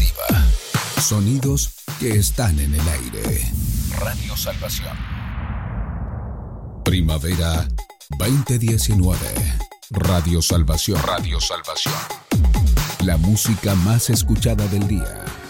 alternativa. Sonidos que están en el aire. Radio Salvación. Primavera 2019. Radio Salvación. Radio Salvación. La música más escuchada del día.